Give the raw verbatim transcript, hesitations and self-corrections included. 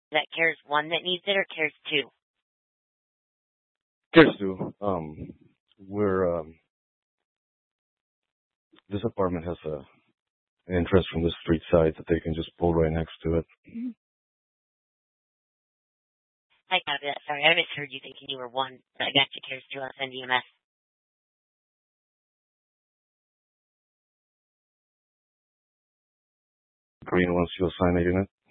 Is that CARES one that needs it or CARES two? CARES two. Um, we're um, this apartment has a an entrance from the street side that they can just pull right next to it. I got that. Sorry, I misheard you thinking you were one. But I got you, CARES two. I'll send E M S. Green wants you to sign a unit.